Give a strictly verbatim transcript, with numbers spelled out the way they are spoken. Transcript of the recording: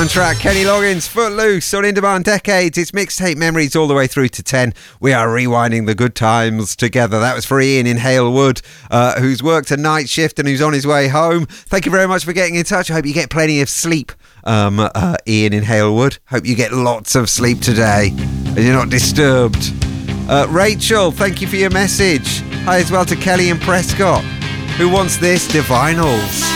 soundtrack. Kenny Loggins, Footloose on In Demand Decades. It's mixtape memories all the way through to ten. We are rewinding the good times together. That was for Ian in Halewood, uh, who's worked a night shift and who's on his way home. Thank you very much for getting in touch. I hope you get plenty of sleep, um, uh, Ian in Halewood. Hope you get lots of sleep today and you're not disturbed. Uh, Rachel, thank you for your message. Hi as well to Kelly and Prescott. Who wants this? Divinals.